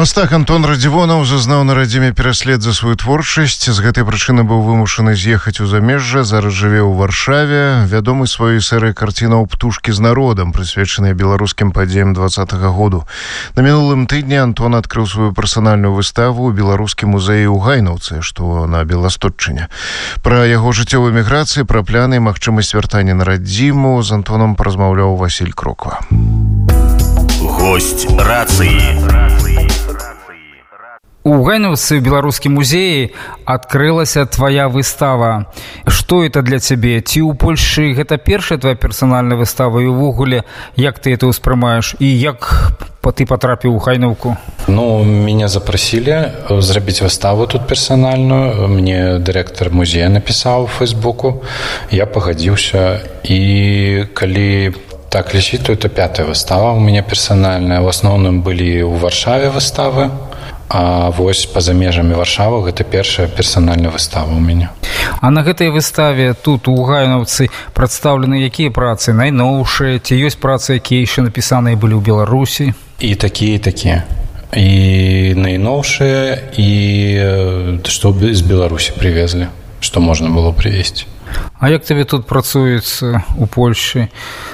Мастак Антон Радзівонаў зазнаў на радзіме пераслед за сваю творчасць. З гэтай прычыны быў вымушаны з'ехаць у замежжа, зараз жыве ў Варшаве. Вядомы сваёй серыяй карцінаў «Птушкі з народам», прысвечаныя беларускім падзеям 20-го году. На мінулым тыдні Антон адкрыў сваю персанальную выставу ў беларускім музеі ў Гайнаўцы, што на Беластотчыне. Пра яго жыццёвую міграцыю, пра пляны і магчымасць вяртання на радзіму з Антонам паразмаўляў Васіль Кроква. Гость рацыі. У Гайнаўцы в беларускім музеі адкрылася твоя выстава. Што это для цябе? Ці ў Польшы гэта першая твоя персанальная выстава? І ўвогуле, як ты это ўспрымаеш? І як ты потрапіў у Гайнаўку? Меня запросили зрабіць выставу тут персональную. Мне директор музея написал в Фейсбуку. Я пагадзіўся. І калі так лічыць, то это 5-я выстава у меня персональная. В основном былі ў Варшаве выставы. А вось па-за межамі Варшавы гэта першая персанальная выстава ў мяне. А на гэтай выставе тут у Гайнаўцы прадстаўлены якія працы найноўшыя? Ці ёсць працы, якія яшчэ напісаныя былі ў Беларусі? І такія, і такія. І найноўшыя, і што з Беларусі привезли, што можна было привезти. А як табе тут працуецца у Польшы?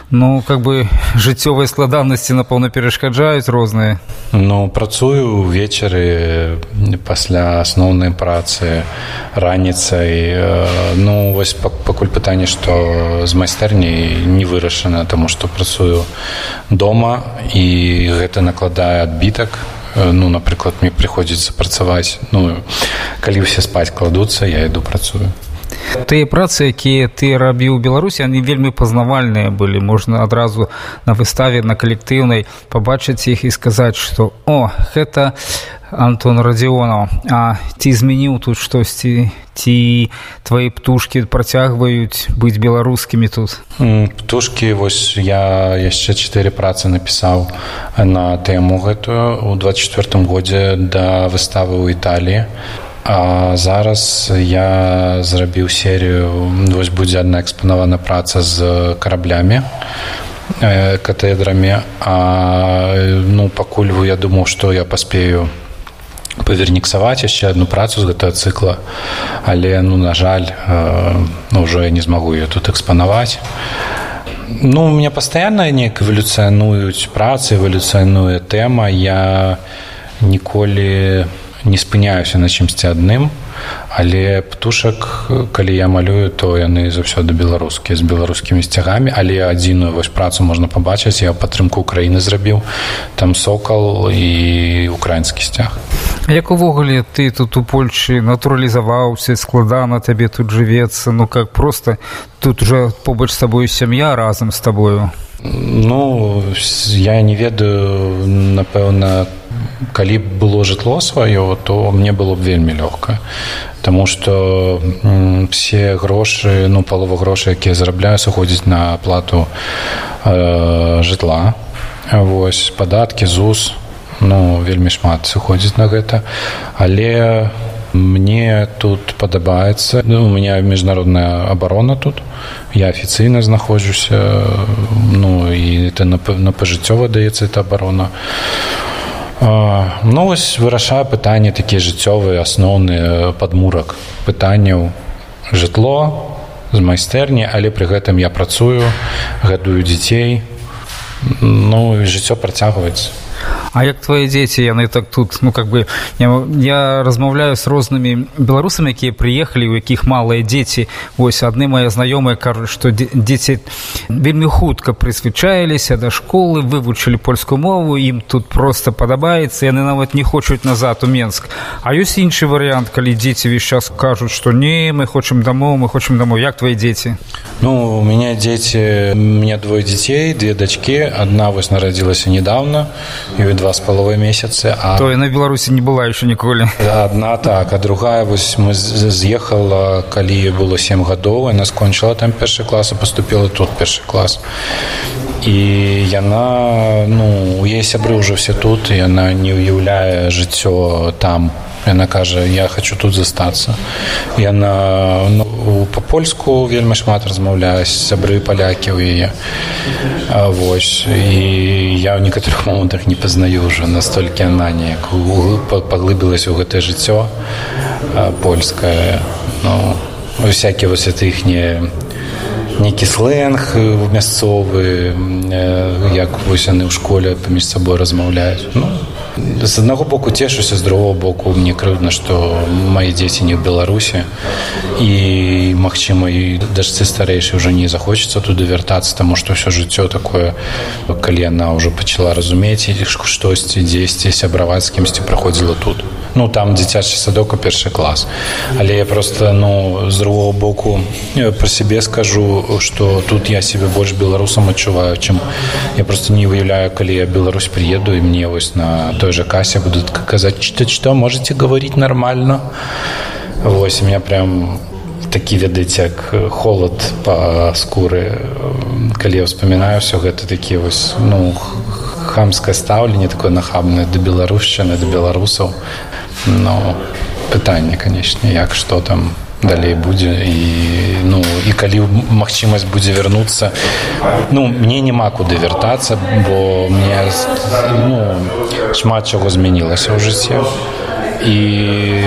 Жыццёвыя складанасці, напэўна, перашкаджаюць розныя. Працую ўвечары пасля асноўнай працы, раніцай. Вось пакуль пытанне, што з майстэрняй не вырашана, таму што працую дома, і гэта накладае адбітак. Напрыклад, мне прыходзіцца працаваць. Калі ўсе спаць кладуцца, я іду працую. Тыя працы, якія ты рабіў у Беларусі, яны вельмі пазнавальныя былі. Можна адразу на выставе, на калектыўнай пабачыць іх і сказаць, што гэта Антон Радзівонаў. А ці змяніў тут штосьці? Ці твои птушкі працягваюць быць беларускімі тут? Птушкі, вось я яшчэ 4 працы напісаў на тэму гэтую ў 24-м годзе да выставы ў Італіі. А зараз я зрабіў серію, вось будзе адна экспанавана праца з караблямі, катэдрамі. Пакуль я думаў, што я паспею паверніксаваць яшчэ адну працу з гэтага цыкла, але, на жаль, ўжо я не змагу ее тут экспанаваць. У мяне пастаянна неяк эвалюцыянуюць працы, эвалюцыянуе тэма. Я ніколі не спыняюся на чымсьці адным, але птушак, калі я малюю, то яны заўсёды беларускія, з беларускімі сцягамі, але адзіную вось працу можна пабачыць, я падтрымку Украіны зрабіў, там сокал і украінскі сцяг. А як увогуле ты тут у Польшы натуралізаваўся, складана табе тут жывецца, просто тут уже побач з табою сям'я разам з табою? Я не ведаю, напэўна, калі б было жытло сваё, то мне было б вельмі лёгка. Таму што все грошы, палова грошай, якія зарабляю, сыходзіць на аплату жытла. Вось, падаткі, ЗУС, вельмі шмат сыходзіць на гэта. Але мне тут падабаецца. У меня міжнародная абарона тут. Я афіцыйна знаходжуся, і это на пажыццёва даецца эта абарона. Вось вырашаю пытанні такія жыццёвыя, асноўныя, падмурак пытанняў. Жытло з майстэрні, але пры гэтым я працую, гадую дзяцей, і жыццё працягваецца. А як твои дзеці, яны так тут, я размаўляю з рознымі беларусамі, якія прыехалі, у якіх малыя дзеці. Вось адны мае знаёмыя кажуць, што дзеці вельмі хутка прызвычаіліся да школы, вывучылі польскую мову, ім тут проста падабаецца, яны нават не хочуць назад у Менск. А ёсць іншы варыянт, калі дзеці ўвесь час кажуць, што не, мы хочам дамоў. Як твои дзеці? У меня дзеці, у меня 2 дзяцей, 2 дачкі. Одна вось нарадзілася недавно, ёй 2,5 месяцы. То яна в Беларусі не была яшчэ ніколі. Одна так, а другая вось мы з'ехала, калі ёй было 7 гадоў, яна скончыла там 1 клас, а паступіла тут 1 клас. І яна, у яе сябры ўжо все тут, і яна не ўяўляе жыццё там Яна кажа, я хочу тут застацца. Яна па-польску вельмі шмат размаўляе, сябры палякі ў яе. Вось. І я ў некаторых момантах не пазнаю ўжо, настолькі яна неяк паглыбілася ў гэтае жыццё польскае. Всякі вось это іхнія нейкі сленг мясцовы, як вось яны ў школе паміж сабой размаўляюць. З аднаго боку цешуся, з другого боку мне крыўдна, што мае дзеці не ў Беларусі і, магчыма, і дачцы старэйшай ўжо не захочацца туды вяртацца, таму што ўсё жыццё такое, калі яна ўжо пачала разумець штосьці, дзесьці, сябраваць з кімсьці, праходзіла тут. Там дзіцячы садок у першы клас. Але я проста, з другого боку пра сябе скажу, што тут я себе больш беларусам адчуваю, чым я просто не уяўляю, калі я в Беларусь приеду і мне вось на той же кассе будут казаць, что можете говорить нормально. Вось, у меня прям такі, ведаеце, як холод па скуры, калі я вспоминаю все гэта, такі вось, хамскае стаўленне, такое нахабнае да беларушчыны, да беларусаў. Пытанне, канечне, як, што там далей будзе, і калі магчымасць будзе вярнуцца, мне няма куды вяртацца, бо мне шмат чаго змянілася ў жыцці. І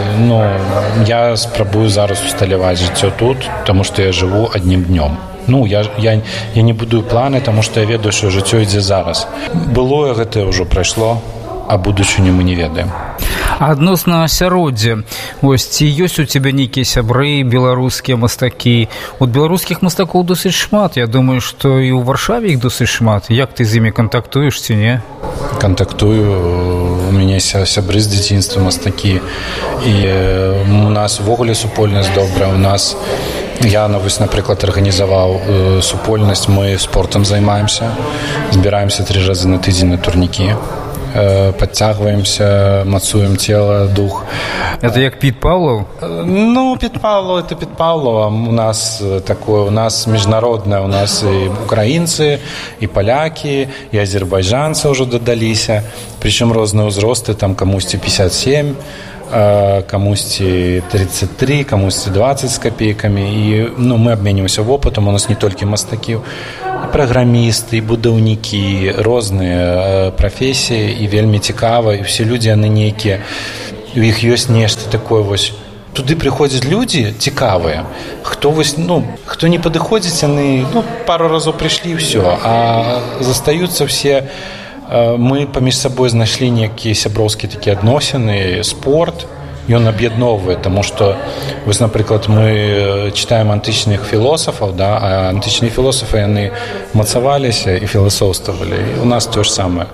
я спрабую зараз усталяваць жыццё тут, таму што я жыву аднім днём. Я не будую планы, таму што я ведаю, што жыццё ідзе зараз. Былое гэтае ўжо прайшло, а будучыню мы не ведаем. А адносна асяроддзя, ці ёсць у цябе нейкія сябры, беларускія мастакі? От беларускіх мастакоў досыць шмат. Я думаю, што і ў Варшаве іх досыць шмат. Як ты з імі кантактуеш ці не? Кантактую. У мяне сябры з дзяцінства мастакі. І у нас увогуле супольнасць добрая. У нас я, напрыклад, арганізаваў супольнасць. Мы спортам займаемся. Збіраемся 3 разы на тыдзень на турнікі. Подтягиваемся, мацуем тело, дух. Это як Пит Павлов? Пит Павлов, это Пит Павлов. У нас такое, у нас международное, у нас и украинцы, и поляки, и азербайджанцы уже додалися. Причем разные возрасты, там комусь 57, комусь 33, комусь 20 с копейками. И мы обмениваемся опытом. У нас не только мастаки, праграмісты, будаўнікі, розныя прафесіі, і вельмі цікава, і ўсе людзі, яны нейкія, у іх ёсць нешта такое вось. Туды прыходзяць людзі цікавыя, хто вось, хто не падыходзіць, яны, пару разоў прыйшлі і ўсё, а застаюцца все, мы паміж сабой знайшлі нейкія сяброўскія такія адносіны, спорт, ён аб'ядноўвае, таму што, вось, напрыклад, мы чытаем антычных філосафаў, а антычныя філосафы, яны мацаваліся і філасофствавалі. І у нас то ж самае.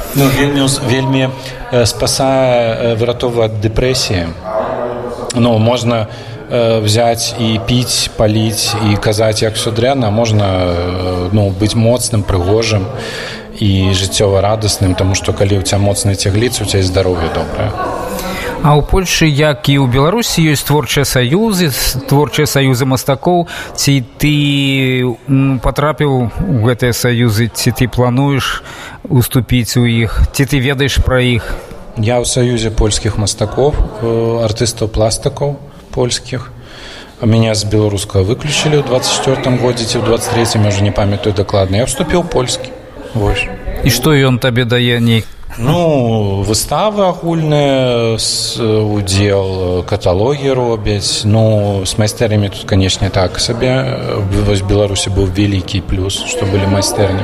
Вельмі спасае, выратоўвае ад дэпрэсіі. Можна взять і піць, паліць і казаць, як все дрэнна, можна быць моцным, прыгожым і жыццёва радасным, таму што калі ў цябе моцныя цягліцы, у цябе здароўе добрае. А ў Польшы, як і ў Беларусі, ёсць творчыя саюзы мастакоў. Ці ты патрапіў у гэтыя саюзы, ці ты плануеш уступіць у іх, ці ты ведаеш пра іх? Я ў саюзе польскіх мастакоў, артыстаў-пластыкаў польскіх. Меня з беларускага выключылі ў 24-м годзе, ці ў 23-м, я ўжо не памятаю дакладна. Я вступіў у польскі. Вось. І што ён табе дае нейк? Выставы агульныя, удзел, каталогі робяць. З майстэрнямі тут, канечне, так сабе. Вось в Беларусі быў вялікі плюс, што былі майстэрні.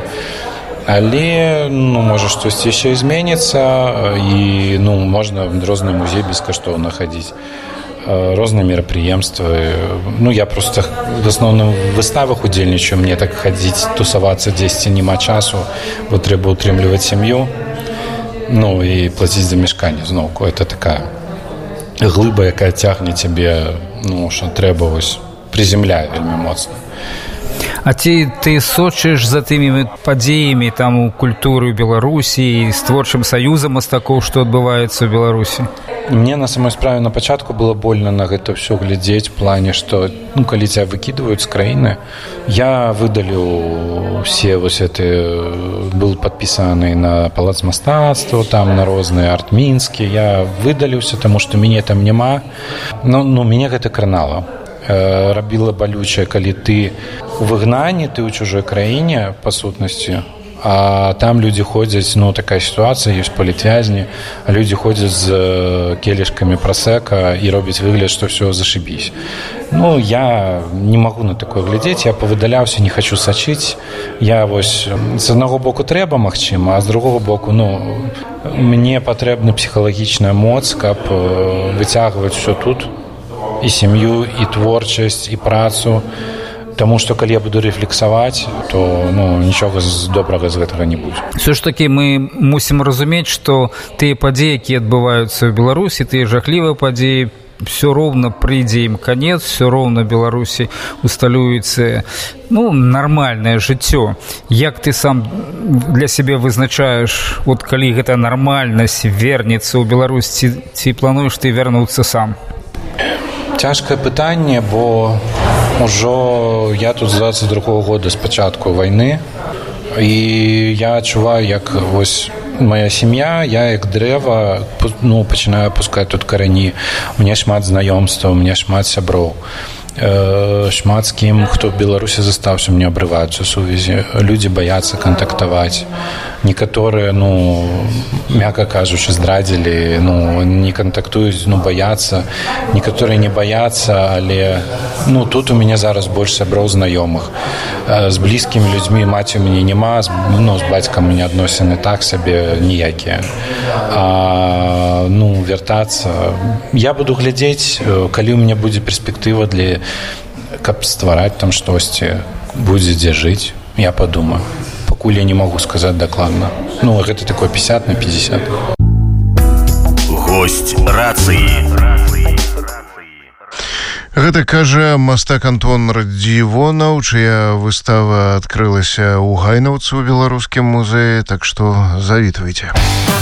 Але, можа, штосьці яшчэ і зменіцца, і, можна в розны музей бескаштоўна хадзіць. Розныя мерапрыемствы. Я просто в асноўным выставах удзельнічаю, мне так хадзіць, тусавацца дзесьці няма часу, бо трэба ўтрымліваць сям'ю. І плаціць за мешканне зноўку. Это такая глыба, якая цягне цябе, што трэба вось прыземляе вельмі моцна. А ці ты сочыш за тымі падзеямі там у культуры ў Беларусі і з творчым саюзам мастакоў, што адбываецца ў Беларусі? Мне на самой справе на пачатку было больно на гэта ўсё глядзець, в плане, што калі тебя выкидывают з краіны, я выдаліў все вось гэты, был падпісаны на палац мастацтва, там на розныя арт-мінскі, я выдаліўся, таму што мяне там няма. Мяне гэта кранала. Рабіла балючае, калі ты у выгнанні, ты ў чужой краіне, па сутнасці, а там людзі ходзяць, такая сітуацыя, ёсць палітвязні, а людзі ходзяць з келішкамі прасека і робяць выгляд, што ўсё зашибісь. Я не магу на такое глядзець, я павыдаляўся, не хочу сачыць. Я вось з аднаго боку трэба, магчыма, а з другого боку, мне патрэбна псіхалагічная моц, каб выцягваць усё тут, і сям'ю, і творчасць, і працу. Таму што калі я буду рэфлексаваць, то нічога добрага з гэтага не будзе. Все ж такі мы мусім разумець, што тыя падзеі, якія адбываюцца ў Беларусі, тыя жахлівыя падзеі, все роўна прыйдзе ім канец, все роўна Беларусі усталюецца нармальнае жыццё. Як ты сам для сябе вызначаеш, калі гэта нармальнасць вернецца ў Беларусь, ці плануеш ты вярнуцца сам? Цяжкае пытанне, бо ўжо я тут з 22-го года з пачатку вайны, і я адчуваю, як вось моя сям'я, я як дрэва пачынаю пускаць тут карані. У мяне шмат знаёмстваў, у мяне шмат сяброў, шмат з кім, хто в Беларусі застаўся, мне абрываюцца сувязі. Людзі баяцца кантактаваць. Некаторыя, мякка кажучы, здрадзілі, не кантактуюць, баяцца. Некаторыя не баяцца, але тут у мяне зараз больш сяброў знаёмых. З блізкімі людзьмі маці у мяне няма, з бацькам у мяне адносіны так сабе ніякія. Вяртацца. Я буду глядзець, калі у мяне будзе перспектыва каб ствараць там штосьці, будзе дзе жыць, я падумаю. Пакуль я не магу сказаць дакладна. Гэта такое 50 на 50. Госць рацыі. Гэта кажа мастак Антон Радзівонаў, чыя выстава адкрылася ў Гайнаўцы ў беларускім музеі, так што завітвайце.